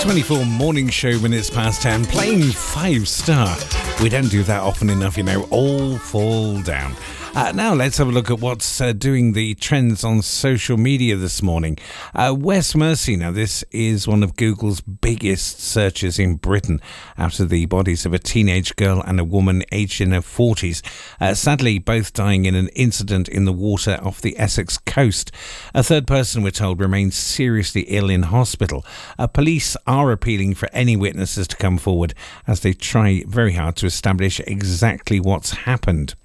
24 morning show minutes past 10, playing 5-star. We don't do that often enough, all fall down. Now let's have a look at what's doing the trends on social media this morning. West Mercy, now this is one of Google's biggest searches in Britain after the bodies of a teenage girl and a woman aged in her 40s, sadly both dying in an incident in the water off the Essex coast. A third person, we're told, remains seriously ill in hospital. Police are appealing for any witnesses to come forward as they try very hard to establish exactly what's happened.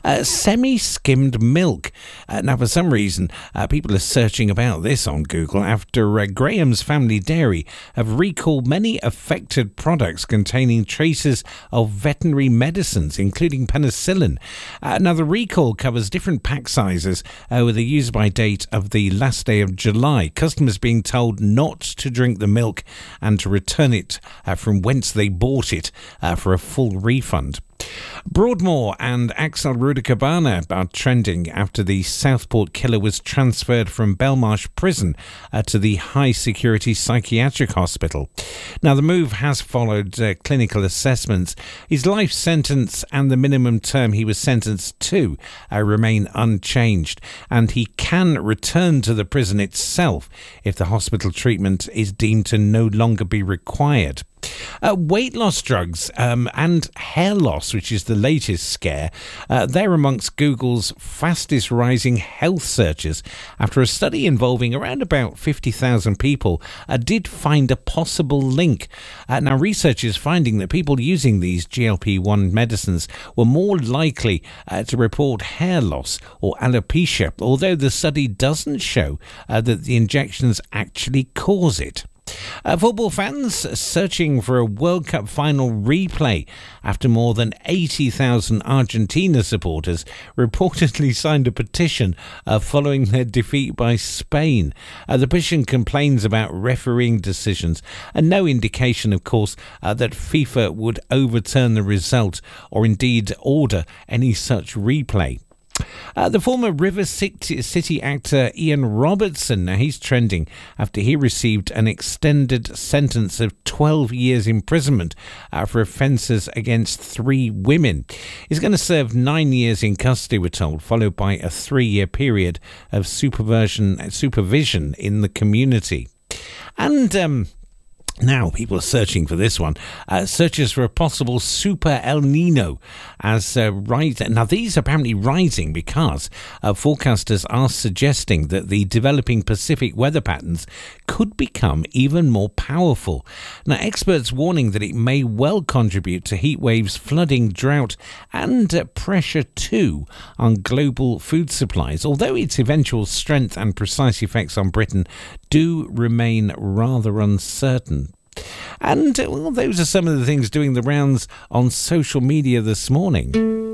Semi-skimmed milk. Now, for some reason, people are searching about this on Google after Graham's Family Dairy have recalled many affected products containing traces of veterinary medicines, including penicillin. Now, the recall covers different pack sizes with a use-by date of the last day of July. Customers being told not to drink the milk and to return it from whence they bought it for a full refund. Broadmoor and Axel Rudicabana are trending after the Southport killer was transferred from Belmarsh Prison to the high-security psychiatric hospital. Now, the move has followed clinical assessments. His life sentence and the minimum term he was sentenced to remain unchanged, and he can return to the prison itself if the hospital treatment is deemed to no longer be required. Weight loss drugs and hair loss, which is the latest scare, they're amongst Google's fastest rising health searches after a study involving around about 50,000 people did find a possible link. Now, research is finding that people using these GLP-1 medicines were more likely to report hair loss or alopecia, although the study doesn't show that the injections actually cause it. Football fans searching for a World Cup final replay after more than 80,000 Argentina supporters reportedly signed a petition following their defeat by Spain. The petition complains about refereeing decisions and no indication, of course, that FIFA would overturn the result or indeed order any such replay. The former River City actor Ian Robertson, now he's trending after he received an extended sentence of 12 years imprisonment for offences against 3 women. He's going to serve 9 years in custody, we're told, followed by a 3-year period of supervision in the community. And now, people are searching for this one. Searches for a possible super El Nino as now, these are apparently rising because forecasters are suggesting that the developing Pacific weather patterns could become even more powerful. Now, experts warning that it may well contribute to heat waves, flooding, drought, and pressure too on global food supplies, although its eventual strength and precise effects on Britain do remain rather uncertain. And well, those are some of the things doing the rounds on social media this morning.